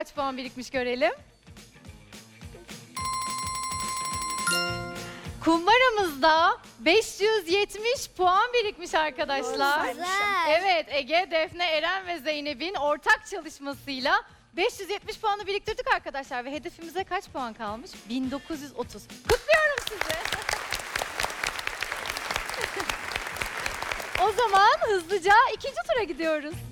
Kaç puan birikmiş görelim. Kumbaramızda 570 puan birikmiş arkadaşlar. Güzel. Evet, Ege, Defne, Eren ve Zeynep'in ortak çalışmasıyla 570 puanı biriktirdik arkadaşlar ve hedefimize kaç puan kalmış? 1930. Kutluyorum sizi. O zaman hızlıca ikinci tura gidiyoruz.